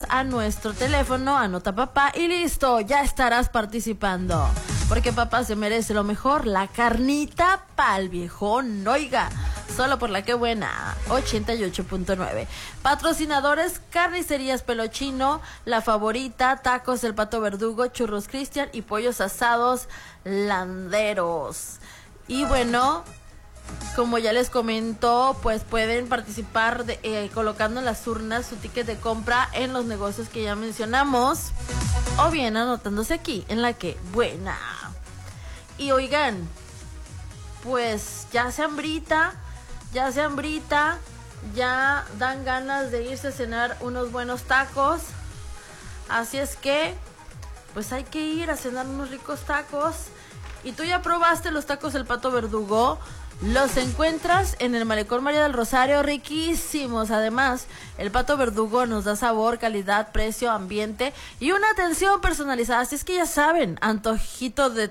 a nuestro teléfono, anota papá y listo, ya estarás participando. Porque papá se merece lo mejor, la carnita pa'l viejón, oiga. Solo por la que buena, 88.9. Patrocinadores, Carnicerías Pelochino, La Favorita, Tacos El Pato Verdugo, Churros Cristian y Pollos Asados Landeros. Y bueno, como ya les comento, pues pueden participar colocando en las urnas su ticket de compra en los negocios que ya mencionamos, o bien anotándose aquí en la que buena. Y oigan, pues ya se hambrita, ya dan ganas de irse a cenar unos buenos tacos. Así es que, pues hay que ir a cenar unos ricos tacos. ¿Y tú ya probaste los tacos El Pato Verdugo? Los encuentras en el Malecón María del Rosario, riquísimos. Además, El Pato Verdugo nos da sabor, calidad, precio, ambiente y una atención personalizada. Así es que ya saben, antojito de